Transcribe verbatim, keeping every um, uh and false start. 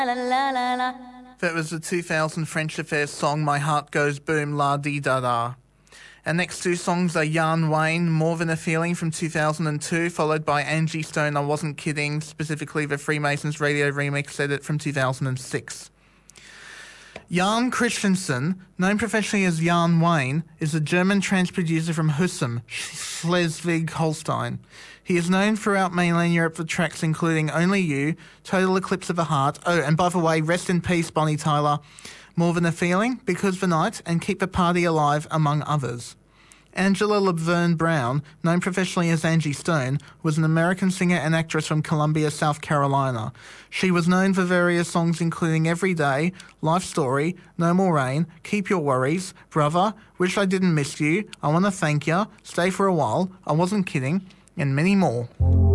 That was the two thousand French Affair song My Heart Goes Boom La Dee Da Da. Our next two songs are Jan Wayne, More Than a Feeling from two thousand two, followed by Angie Stone, I Wasn't Kidding, specifically the Freemasons Radio remix edit from two thousand six. Jan Christensen, known professionally as Jan Wayne, is a German trance producer from Husum, Schleswig-Holstein. He is known throughout mainland Europe for tracks including Only You, Total Eclipse of the Heart, oh, and by the way, rest in peace, Bonnie Tyler, More Than a Feeling, Because the Night, and Keep the Party Alive, among others. Angela Laverne Brown, known professionally as Angie Stone, was an American singer and actress from Columbia, South Carolina. She was known for various songs including Every Day, Life Story, No More Rain, Keep Your Worries, Brother, Wish I Didn't Miss You, I Wanna Thank Ya, Stay for a While, I Wasn't Kidding, and many more.